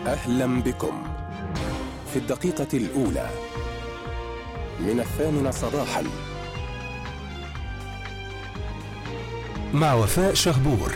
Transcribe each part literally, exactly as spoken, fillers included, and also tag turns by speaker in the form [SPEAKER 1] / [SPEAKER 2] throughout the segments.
[SPEAKER 1] أهلا بكم في الدقيقة الأولى من الثامنة صباحا مع وفاء شهبور.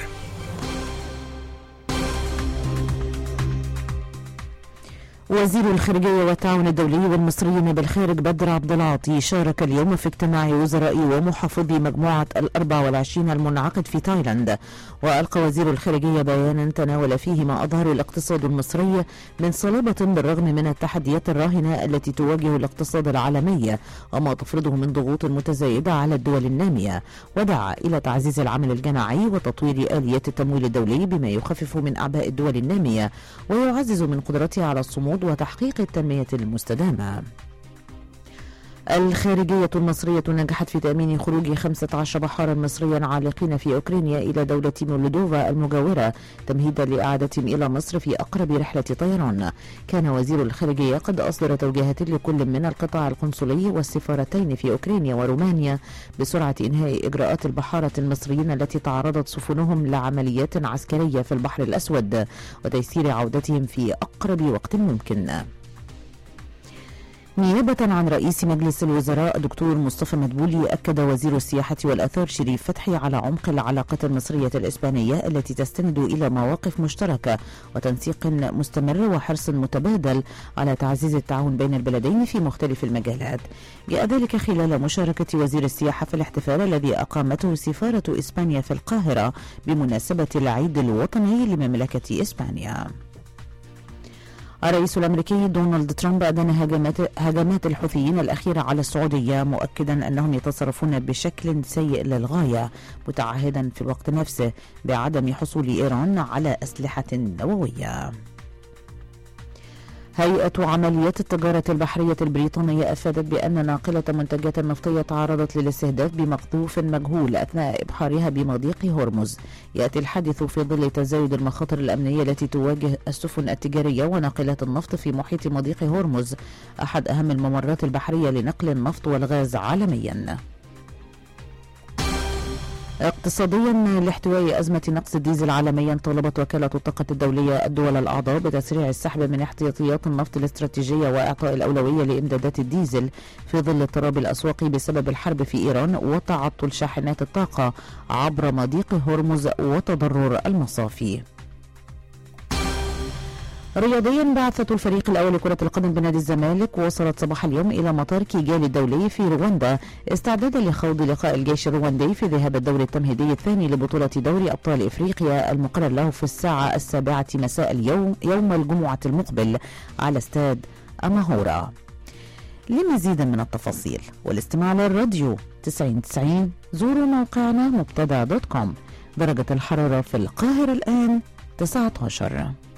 [SPEAKER 2] وزير الخارجية والتعاون الدولي والمصريين بالخارج بدر عبد العاطي شارك اليوم في اجتماع وزراء ومحافظي مجموعة الأربع والعشرين المنعقد في تايلاند. وألقى وزير الخارجية بيانا تناول فيه ما أظهر الاقتصاد المصري من صلابة بالرغم من التحديات الراهنة التي تواجه الاقتصاد العالمي وما تفرضه من ضغوط متزايدة على الدول النامية، ودعا إلى تعزيز العمل الجماعي وتطوير آليات التمويل الدولي بما يخفف من أعباء الدول النامية ويعزز من قدرتها على الصمود وتحقيق التنمية المستدامة. الخارجية المصرية نجحت في تأمين خروج خمسة عشر بحارا مصريا عالقين في أوكرانيا إلى دولة مولدوفا المجاورة تمهيدا لإعادتهم إلى مصر في أقرب رحلة طيران. كان وزير الخارجية قد أصدر توجيهات لكل من القطاع القنصلي والسفارتين في أوكرانيا ورومانيا بسرعة إنهاء إجراءات البحارة المصريين التي تعرضت سفنهم لعمليات عسكرية في البحر الأسود وتيسير عودتهم في أقرب وقت ممكن. نيابة عن رئيس مجلس الوزراء دكتور مصطفى مدبولي، أكد وزير السياحة والآثار شريف فتحي على عمق العلاقة المصرية الإسبانية التي تستند إلى مواقف مشتركة وتنسيق مستمر وحرص متبادل على تعزيز التعاون بين البلدين في مختلف المجالات. جاء ذلك خلال مشاركة وزير السياحة في الاحتفال الذي أقامته سفارة إسبانيا في القاهرة بمناسبة العيد الوطني لمملكة إسبانيا. الرئيس الأمريكي دونالد ترامب أدان هجمات, هجمات الحوثيين الأخيرة على السعودية مؤكدا أنهم يتصرفون بشكل سيء للغاية، متعهدا في الوقت نفسه بعدم حصول إيران على أسلحة نووية. هيئة عمليات التجارة البحرية البريطانية أفادت بأن ناقلة منتجات نفطية تعرضت للاستهداف بمقذوف مجهول أثناء إبحارها بمضيق هرمز. يأتي الحادث في ظل تزايد المخاطر الأمنية التي تواجه السفن التجارية وناقلات النفط في محيط مضيق هرمز، أحد أهم الممرات البحرية لنقل النفط والغاز عالميا. اقتصاديا، لاحتواء أزمة نقص الديزل عالميا، طالبت وكالة الطاقة الدولية الدول الأعضاء بتسريع السحب من احتياطيات النفط الاستراتيجية وإعطاء الأولوية لإمدادات الديزل في ظل اضطراب الأسواق بسبب الحرب في إيران وتعطل شاحنات الطاقة عبر مضيق هرمز وتضرر المصافي. رياضيا، بعثة الفريق الأول لكرة القدم بنادي الزمالك وصلت صباح اليوم إلى مطار كيجالي الدولي في رواندا استعدادا لخوض لقاء الجيش الرواندي في ذهاب الدور التمهيدي الثاني لبطولة دوري أبطال إفريقيا المقرر له في الساعة السابعة مساء اليوم يوم الجمعة المقبل على استاد أماهورا. لمزيد من التفاصيل والاستماع للراديو تسعين تسعين زوروا موقعنا مبتدأ دوت كوم. درجة الحرارة في القاهرة الآن تسعة عشر.